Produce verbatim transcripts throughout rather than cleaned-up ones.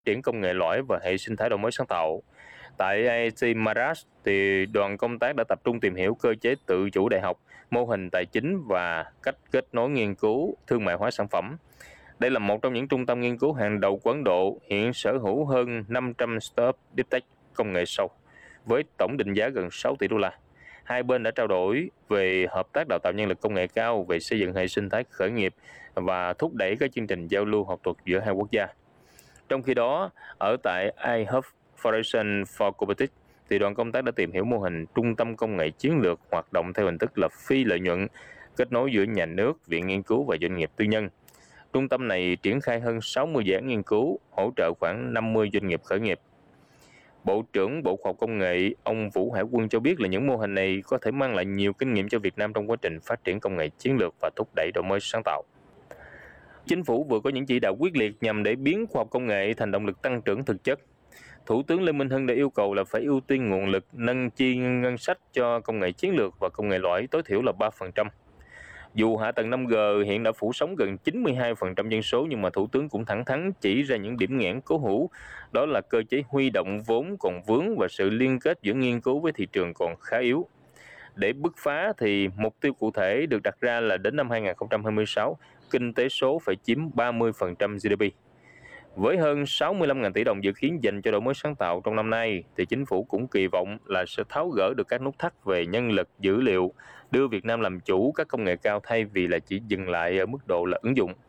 triển công nghệ lõi và hệ sinh thái đổi mới sáng tạo. Tại i ai ti Madras, thì đoàn công tác đã tập trung tìm hiểu cơ chế tự chủ đại học, mô hình tài chính và cách kết nối nghiên cứu, thương mại hóa sản phẩm. Đây là một trong những trung tâm nghiên cứu hàng đầu của Ấn Độ, hiện sở hữu hơn năm trăm startup deep tech công nghệ sâu, với tổng định giá gần sáu tỷ đô la. Hai bên đã trao đổi về hợp tác đào tạo nhân lực công nghệ cao, về xây dựng hệ sinh thái khởi nghiệp và thúc đẩy các chương trình giao lưu học thuật giữa hai quốc gia. Trong khi đó, ở tại iHub Foundation for Cooperative, thì đoàn công tác đã tìm hiểu mô hình trung tâm công nghệ chiến lược hoạt động theo hình thức là phi lợi nhuận, kết nối giữa nhà nước, viện nghiên cứu và doanh nghiệp tư nhân. Trung tâm này triển khai hơn sáu mươi dự án nghiên cứu, hỗ trợ khoảng năm mươi doanh nghiệp khởi nghiệp. Bộ trưởng Bộ Khoa học Công nghệ, ông Vũ Hải Quân cho biết là những mô hình này có thể mang lại nhiều kinh nghiệm cho Việt Nam trong quá trình phát triển công nghệ chiến lược và thúc đẩy đổi mới sáng tạo. Chính phủ vừa có những chỉ đạo quyết liệt nhằm để biến khoa học công nghệ thành động lực tăng trưởng thực chất. Thủ tướng Lê Minh Hưng đã yêu cầu là phải ưu tiên nguồn lực, nâng chi ngân sách cho công nghệ chiến lược và công nghệ lõi tối thiểu là ba phần trăm. Dù hạ tầng năm G hiện đã phủ sóng gần chín mươi hai phần trăm dân số, nhưng mà Thủ tướng cũng thẳng thắn chỉ ra những điểm nghẽn cố hữu, đó là cơ chế huy động vốn còn vướng và sự liên kết giữa nghiên cứu với thị trường còn khá yếu. Để bứt phá thì mục tiêu cụ thể được đặt ra là đến năm hai nghìn không trăm hai mươi sáu, kinh tế số phải chiếm ba mươi phần trăm giê đê pê. Với hơn sáu mươi lăm nghìn tỷ đồng dự kiến dành cho đổi mới sáng tạo trong năm nay, thì chính phủ cũng kỳ vọng là sẽ tháo gỡ được các nút thắt về nhân lực, dữ liệu, đưa Việt Nam làm chủ các công nghệ cao thay vì là chỉ dừng lại ở mức độ là ứng dụng.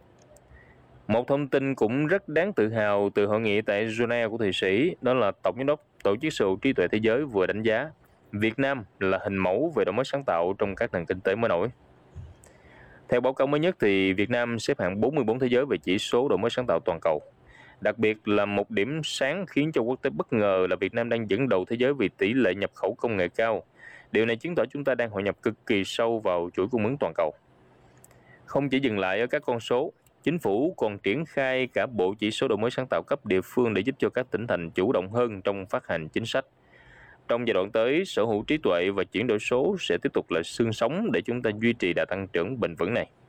Một thông tin cũng rất đáng tự hào từ hội nghị tại Geneva của Thụy Sĩ, đó là Tổng giám đốc Tổ chức Sở hữu trí tuệ thế giới vừa đánh giá Việt Nam là hình mẫu về đổi mới sáng tạo trong các nền kinh tế mới nổi. Theo báo cáo mới nhất thì Việt Nam xếp hạng bốn mươi bốn thế giới về chỉ số đổi mới sáng tạo toàn cầu. Đặc biệt là một điểm sáng khiến cho quốc tế bất ngờ là Việt Nam đang dẫn đầu thế giới vì tỷ lệ nhập khẩu công nghệ cao. Điều này chứng tỏ chúng ta đang hội nhập cực kỳ sâu vào chuỗi cung ứng toàn cầu. Không chỉ dừng lại ở các con số, chính phủ còn triển khai cả bộ chỉ số đổi mới sáng tạo cấp địa phương để giúp cho các tỉnh thành chủ động hơn trong phát hành chính sách. Trong giai đoạn tới, sở hữu trí tuệ và chuyển đổi số sẽ tiếp tục là xương sống để chúng ta duy trì đà tăng trưởng bền vững này.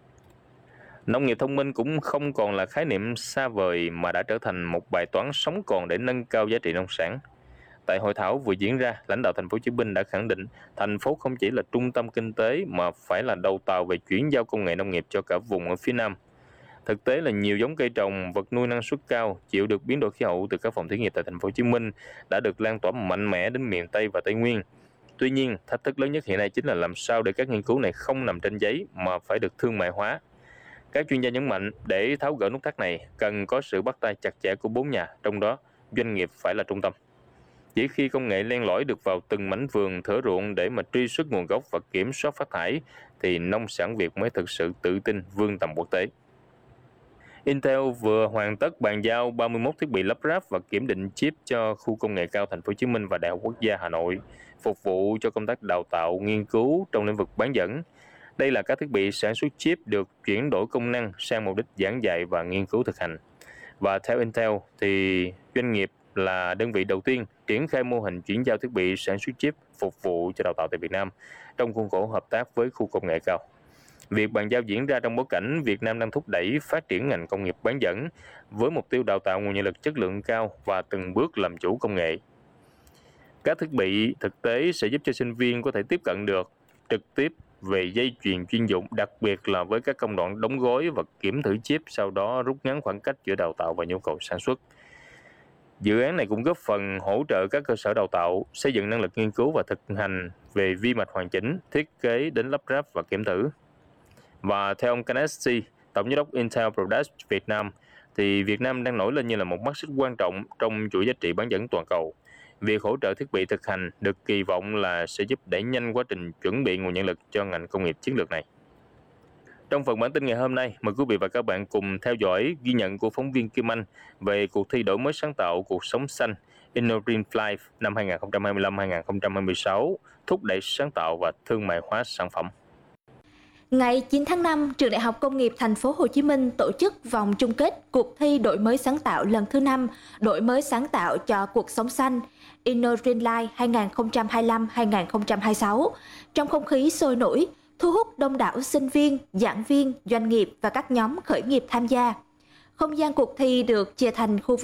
Nông nghiệp thông minh cũng không còn là khái niệm xa vời mà đã trở thành một bài toán sống còn để nâng cao giá trị nông sản. Tại hội thảo vừa diễn ra, lãnh đạo thành phố Hồ Chí Minh đã khẳng định thành phố không chỉ là trung tâm kinh tế mà phải là đầu tàu về chuyển giao công nghệ nông nghiệp cho cả vùng ở phía Nam. Thực tế là nhiều giống cây trồng, vật nuôi năng suất cao, chịu được biến đổi khí hậu từ các phòng thí nghiệm tại thành phố Hồ Chí Minh đã được lan tỏa mạnh mẽ đến miền Tây và Tây Nguyên. Tuy nhiên, thách thức lớn nhất hiện nay chính là làm sao để các nghiên cứu này không nằm trên giấy mà phải được thương mại hóa. Các chuyên gia nhấn mạnh để tháo gỡ nút thắt này cần có sự bắt tay chặt chẽ của bốn nhà, trong đó doanh nghiệp phải là trung tâm. Chỉ khi công nghệ len lỏi được vào từng mảnh vườn, thửa ruộng để mà truy xuất nguồn gốc và kiểm soát phát thải, thì nông sản Việt mới thực sự tự tin vươn tầm quốc tế. Intel vừa hoàn tất bàn giao ba mươi mốt thiết bị lắp ráp và kiểm định chip cho khu công nghệ cao Thành phố Hồ Chí Minh và Đại học Quốc gia Hà Nội, phục vụ cho công tác đào tạo, nghiên cứu trong lĩnh vực bán dẫn. Đây là các thiết bị sản xuất chip được chuyển đổi công năng sang mục đích giảng dạy và nghiên cứu thực hành. Và theo Intel thì doanh nghiệp là đơn vị đầu tiên triển khai mô hình chuyển giao thiết bị sản xuất chip phục vụ cho đào tạo tại Việt Nam trong khuôn khổ hợp tác với khu công nghệ cao. Việc bàn giao diễn ra trong bối cảnh Việt Nam đang thúc đẩy phát triển ngành công nghiệp bán dẫn với mục tiêu đào tạo nguồn nhân lực chất lượng cao và từng bước làm chủ công nghệ. Các thiết bị thực tế sẽ giúp cho sinh viên có thể tiếp cận được trực tiếp về dây chuyền chuyên dụng, đặc biệt là với các công đoạn đóng gói và kiểm thử chip, sau đó rút ngắn khoảng cách giữa đào tạo và nhu cầu sản xuất. Dự án này cũng góp phần hỗ trợ các cơ sở đào tạo, xây dựng năng lực nghiên cứu và thực hành về vi mạch hoàn chỉnh, thiết kế đến lắp ráp và kiểm thử. Và theo ông Kanessi, Tổng giám đốc Intel Products Việt Nam, thì Việt Nam đang nổi lên như là một mắt xích quan trọng trong chuỗi giá trị bán dẫn toàn cầu. Việc hỗ trợ thiết bị thực hành được kỳ vọng là sẽ giúp đẩy nhanh quá trình chuẩn bị nguồn nhân lực cho ngành công nghiệp chiến lược này. Trong phần bản tin ngày hôm nay, mời quý vị và các bạn cùng theo dõi ghi nhận của phóng viên Kim Anh về cuộc thi đổi mới sáng tạo cuộc sống xanh InnoGreen Life năm hai nghìn không trăm hai mươi lăm hai nghìn không trăm hai mươi sáu, thúc đẩy sáng tạo và thương mại hóa sản phẩm. Ngày chín tháng năm, Trường Đại học Công nghiệp Thành phố Hồ Chí Minh tổ chức vòng chung kết cuộc thi đổi mới sáng tạo lần thứ năm, đổi mới sáng tạo cho cuộc sống xanh InnoGreen Life hai nghìn không trăm hai mươi lăm hai nghìn không trăm hai mươi sáu. Trong không khí sôi nổi, thu hút đông đảo sinh viên, giảng viên, doanh nghiệp và các nhóm khởi nghiệp tham gia. Không gian cuộc thi được chia thành khu vực